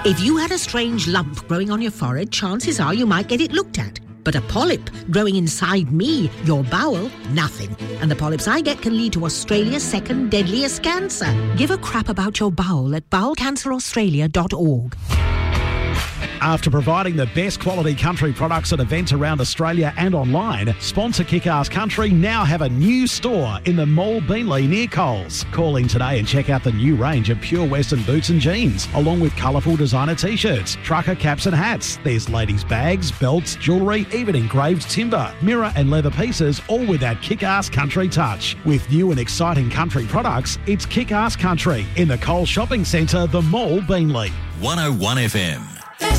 If you had a strange lump growing on your forehead, chances are you might get it looked at. But a polyp growing inside me, your bowel, nothing. And the polyps I get can lead to Australia's second deadliest cancer. Give a crap about your bowel at bowelcanceraustralia.org. After providing the best quality country products at events around Australia and online, sponsor Kick-Ass Country now have a new store in the Mall Beanley near Coles. Call in today and check out the new range of pure Western boots and jeans, along with colourful designer t-shirts, trucker caps and hats. There's ladies' bags, belts, jewellery, even engraved timber, mirror and leather pieces, all with that Kick-Ass Country touch. With new and exciting country products, it's Kick-Ass Country in the Coles Shopping Centre, the Mall Beanley. 101 FM.